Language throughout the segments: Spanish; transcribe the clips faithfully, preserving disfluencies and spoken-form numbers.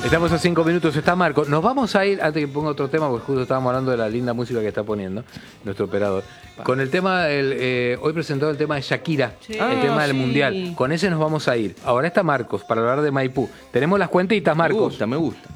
Estamos a cinco minutos, está Marco. Nos vamos a ir, antes que ponga otro tema, porque justo estábamos hablando de la linda música que está poniendo nuestro operador. Con el tema, del, eh, hoy presentó el tema de Shakira, Sí. el Ah, tema del sí. Mundial. Con ese nos vamos a ir. Ahora está Marcos, para hablar de Maipú. Tenemos las cuentitas, Marcos. Me gusta, me gusta.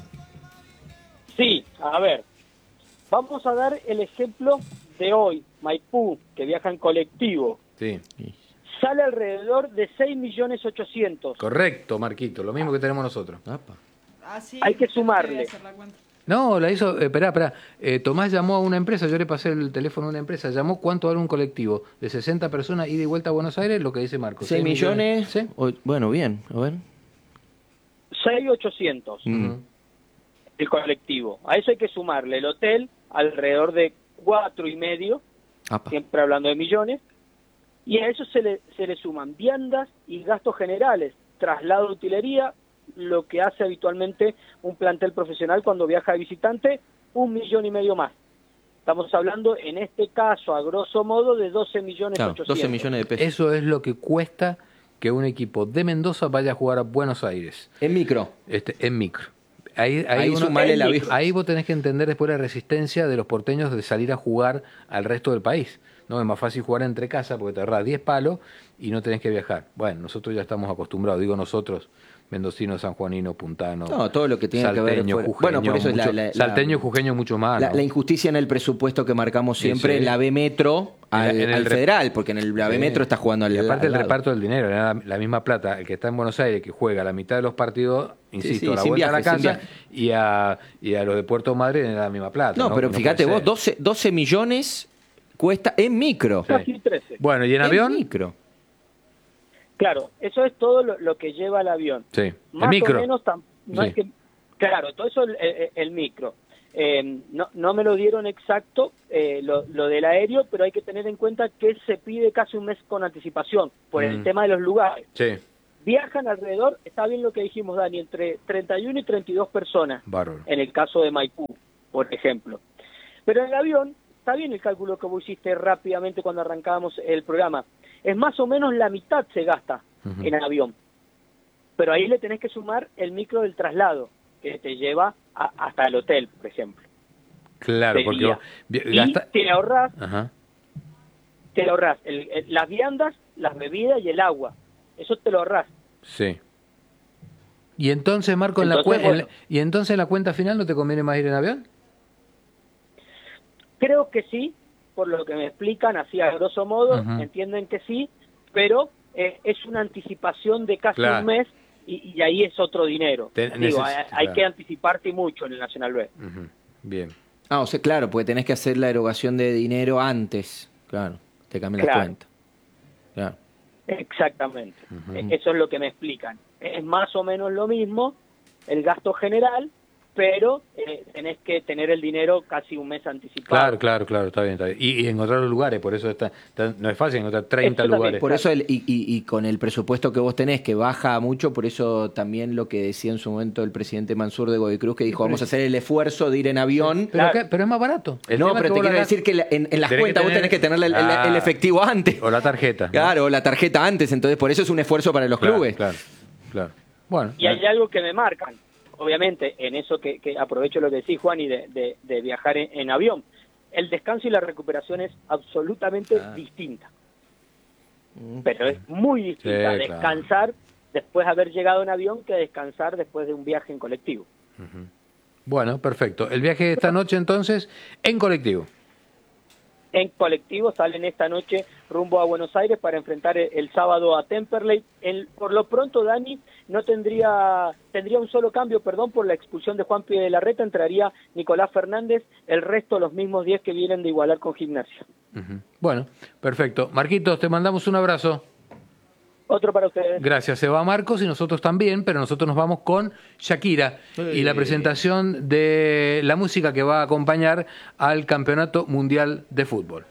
Sí, a ver, vamos a dar el ejemplo de hoy. Maipú, que viaja en colectivo, Sí. sale alrededor de seis millones ochocientos. Correcto, Marquito, lo mismo que tenemos nosotros. Apa. Ah, sí, Hay que voy a sumarle. hacer la cuenta. No, la hizo, eh, esperá, esperá. Eh, Tomás llamó a una empresa, yo le pasé el teléfono a una empresa, llamó cuánto vale un colectivo de sesenta personas ida y vuelta a Buenos Aires, lo que dice Marcos. ¿Seis millones? ¿Sí? O- bueno, bien, a ver. seis millones ochocientos Mm. el colectivo. A eso hay que sumarle el hotel, alrededor de cuatro y medio, Apa. siempre hablando de millones, y a eso se le, se le suman viandas y gastos generales, traslado de utilería, lo que hace habitualmente un plantel profesional cuando viaja de visitante, un millón y medio más. Estamos hablando, en este caso, a grosso modo, de doce millones Claro, ochocientos. doce millones de pesos. Eso es lo que cuesta que un equipo de Mendoza vaya a jugar a Buenos Aires, En micro. este, en micro. Ahí, ahí, Ahí uno- sumale la ahí- vieja. ahí vos tenés que entender después la resistencia de los porteños de salir a jugar al resto del país. No es más fácil jugar entre casa porque te ahorras diez palos y no tenés que viajar. Bueno, nosotros ya estamos acostumbrados, digo nosotros, mendocinos, sanjuaninos, puntanos, No, todo lo que tiene que ver salteño, fuera. jujeño, Bueno, por eso es la- mucho- la- la- salteño, jujeño, mucho más. La, ¿no? la injusticia en el presupuesto que marcamos siempre, Sí, sí. la B Metro al, En el al rep- federal, porque en el, la B Sí. Metro está jugando al Y aparte al el lado. reparto del dinero, la, la misma plata, el que está en Buenos Aires, que juega la mitad de los partidos, insisto, sí, a la sin vuelta viaje, a sin la casa, viaje. y a, y a los de Puerto Madryn en la misma plata. No, No, pero No fíjate puede vos, ser. doce, doce millones cuesta en micro. Casi trece. Bueno, ¿y en En avión? micro. Claro, eso es todo lo, lo que lleva el avión. Sí, el Más micro. o menos, tam- no Sí. es que, claro, todo eso el, el- el micro. Eh, no, no me lo dieron exacto eh, lo, lo del aéreo, pero hay que tener en cuenta que se pide casi un mes con anticipación por el Mm. tema de los lugares. Sí, Viajan alrededor, está bien lo que dijimos, Dani, entre treinta y uno y treinta y dos personas, bárbaro. en el caso de Maipú, por ejemplo. Pero en el avión, está bien el cálculo que vos hiciste rápidamente cuando arrancábamos el programa. Es más o menos la mitad se gasta Ujú. en avión. Pero ahí le tenés que sumar el micro del traslado, que te lleva a- hasta el hotel, por ejemplo. Claro, de porque día. vos vi- Y gasta- te ahorrás, Ajá. te ahorrás el- el- las viandas, las bebidas y el agua. Eso te lo ahorrás. Sí. Y entonces, Marco, en la Entonces, cuen- en la- bueno. y entonces en la cuenta final no te conviene más ir en avión? Creo que sí, por lo que me explican, así a grosso modo, Ujú. entienden que sí, pero eh, es una anticipación de casi Claro. un mes y, y ahí es otro dinero. Te- Digo, neces- hay, hay claro. que anticiparte mucho en el Nacional B. Ujú. Bien. Ah, o sea, claro, porque tenés que hacer la erogación de dinero antes. Claro, te cambian Claro. las cuentas. Claro. Exactamente. Ujú. Eh, Eso es lo que me explican. Es más o menos lo mismo el gasto general, pero eh, tenés que tener el dinero casi un mes anticipado. Claro, claro, claro, está bien, está bien. Y, y encontrar los lugares, por eso está, está- no es fácil encontrar treinta Eso también. lugares. Por eso, el, y, y, y con el presupuesto que vos tenés, que baja mucho, por eso también lo que decía en su momento el presidente Mansur de Godoy Cruz, que dijo, vamos a hacer el esfuerzo de ir en avión. Pero, Claro. acá- pero es más barato. El no, tema es pero que te vos quiero la- decir que la- en, en las tenés que cuentas vos tener- tenés que tener el, el- Ah. el efectivo antes. O la tarjeta. ¿no? Claro, o la tarjeta antes, entonces por eso es un esfuerzo para los Claro, clubes. Claro, claro. Bueno, Y hay algo que me marcan, obviamente, en eso que, que aprovecho lo que decís, Juan, y de, de- de viajar en, en avión. El descanso y la recuperación es absolutamente Ah. distinta. Pero es muy distinta Sí, descansar después de haber llegado en avión que descansar después de un viaje en colectivo. bueno, perfecto. El viaje de esta noche entonces en colectivo. En colectivo salen esta noche rumbo a Buenos Aires para enfrentar el, el sábado a Temperley. El, por lo pronto, Dani, no tendría tendría un solo cambio, perdón, por la expulsión de Juan Pie de la Reta, entraría Nicolás Fernández, el resto los mismos diez que vienen de igualar con Gimnasia. Ujú. Bueno, perfecto. Marquitos, te mandamos un abrazo. Otro para ustedes. Gracias, se va Marcos y nosotros también, pero nosotros nos vamos con Shakira y la presentación de la música que va a acompañar al Campeonato Mundial de Fútbol.